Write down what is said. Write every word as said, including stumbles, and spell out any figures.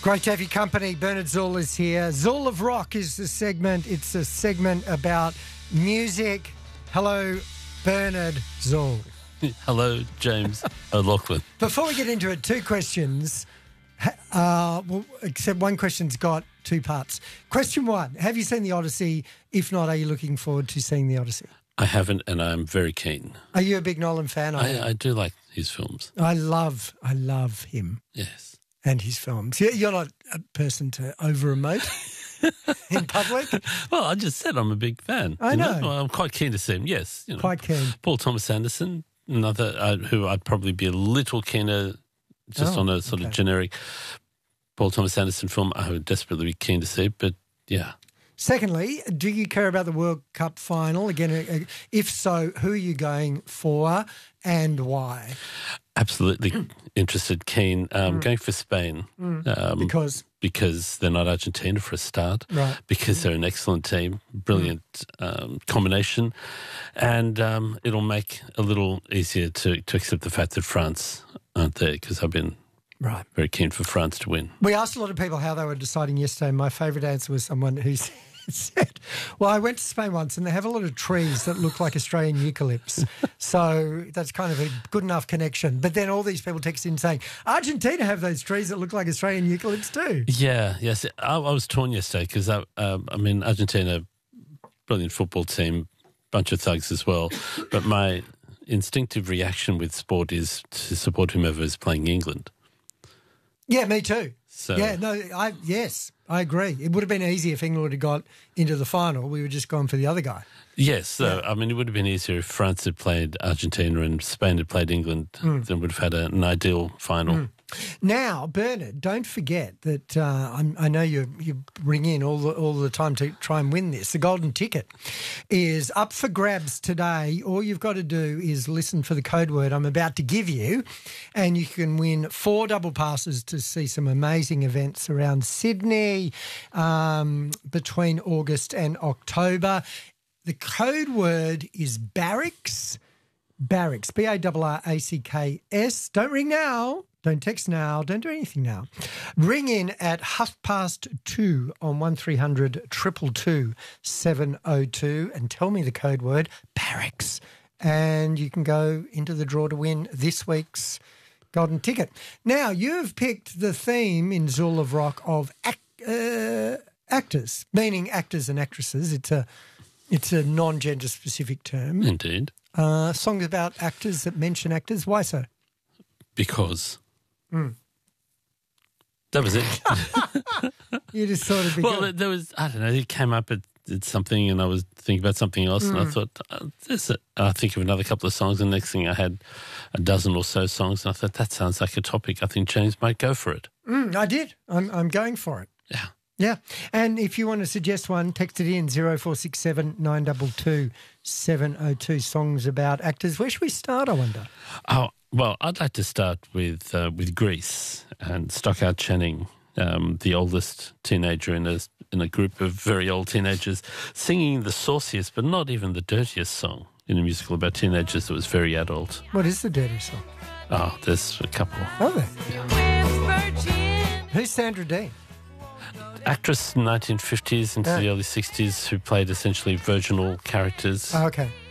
Great to have your company. Bernard Zuhl is here. Zuhl of Rock is the segment. It's a segment about music. Hello, Bernard Zuhl. Hello, James O'Loughlin. Before we get into it, two questions. Uh, well, except one question's got two parts. Question one, have you seen The Odyssey? If not, are you looking forward to seeing The Odyssey? I haven't, and I'm very keen. Are you a big Nolan fan? I, I do like his films. I love, I love him. Yes. And his films. You're not a person to over-emote in public. Well, I just said I'm a big fan. I know. know? Well, I'm quite keen to see him, yes. You know, quite keen. Paul Thomas Anderson, another uh, who I'd probably be a little keener just oh, on a sort okay. of generic Paul Thomas Anderson film. I would desperately be keen to see, but yeah. Secondly, do you care about the World Cup final? Again, if so, who are you going for and why? Absolutely interested, keen. Um, mm. Going for Spain. Mm. Um, because? Because they're not Argentina for a start. Right. Because mm. they're an excellent team, brilliant mm. um, combination. And um, it'll make a little easier to, to accept the fact that France aren't there, because I've been right. very keen for France to win. We asked a lot of people how they were deciding yesterday. My favourite answer was someone who said, well, I went to Spain once and they have a lot of trees that look like Australian eucalypts. So that's kind of a good enough connection. But then all these people text in saying, Argentina have those trees that look like Australian eucalypts too. Yeah, yes. I, I was torn yesterday because, I, um, I mean, Argentina, brilliant football team, bunch of thugs as well. But my instinctive reaction with sport is to support whomever is playing England. Yeah, me too. So, yeah, no, I yes, I agree. It would have been easy if England had got into the final. We would just gone for the other guy. Yes, so, yeah. I mean, it would have been easier if France had played Argentina and Spain had played England. Mm. Then would have had a, an ideal final. Mm. Now, Bernard, don't forget that uh, I'm, I know you you ring in all the, all the time to try and win this. The golden ticket is up for grabs today. All you've got to do is listen for the code word I'm about to give you, and you can win four double passes to see some amazing events around Sydney um, between August and October. The code word is Barracks. Barracks, B A R R A C K S. Don't ring now. Don't text now. Don't do anything now. Ring in at half past two on one three hundred two two two seven oh two and tell me the code word Barracks. And you can go into the draw to win this week's golden ticket. Now, you've picked the theme in Zuhl of Rock of act, uh, actors, meaning actors and actresses. It's a, it's a non-gender specific term. Indeed. Uh, songs about actors that mention actors. Why so? Because. Mm. That was it. You just thought it'd be well, good. there was, I don't know, it came up at, at something and I was thinking about something else mm. and I thought, uh, this, uh, I think of another couple of songs and the next thing I had a dozen or so songs and I thought, that sounds like a topic. I think James might go for it. Mm, I did. I'm, I'm going for it. Yeah. Yeah. And if you want to suggest one, text it in zero four six seven nine two two seven oh two, songs about actors. Where should we start, I wonder? Oh, well, I'd like to start with uh, with Grease and Stockard Channing, um, the oldest teenager in a, in a group of very old teenagers, singing the sauciest but not even the dirtiest song in a musical about teenagers that was very adult. What is the dirtiest song? Oh, there's a couple. Are there? Yeah. Who's Sandra Dean? Actress in the nineteen fifties into yeah. the early sixties who played essentially virginal characters. Oh, okay.